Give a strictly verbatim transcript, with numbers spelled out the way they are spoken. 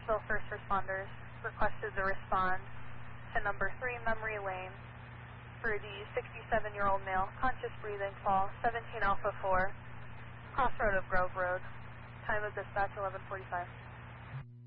Brownsville first responders requested to respond to number three Memory Lane for the sixty-seven-year-old male, conscious breathing, fall, seventeen Alpha four, crossroad of Grove Road. Time of dispatch eleven forty-five.